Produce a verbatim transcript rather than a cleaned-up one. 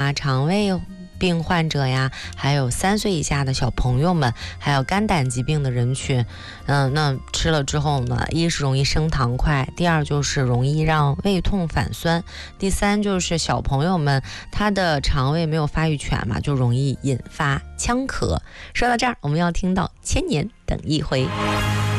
啊、肠胃病患者呀，还有三岁以下的小朋友们，还有肝胆疾病的人群。嗯，那吃了之后呢，一是容易升糖快，第二就是容易让胃痛反酸，第三就是小朋友们他的肠胃没有发育全嘛，就容易引发呛咳。说到这儿，我们要听到千年等一回。